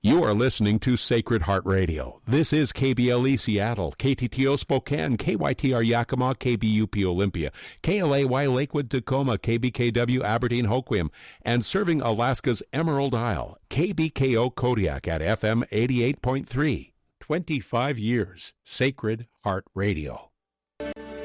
You are listening to Sacred Heart Radio. This is KBLE Seattle, KTTO Spokane, KYTR Yakima, KBUP Olympia, KLAY Lakewood Tacoma, KBKW Aberdeen Hoquiam, and serving Alaska's Emerald Isle, KBKO Kodiak at FM 88.3. 25 years, Sacred Heart Radio.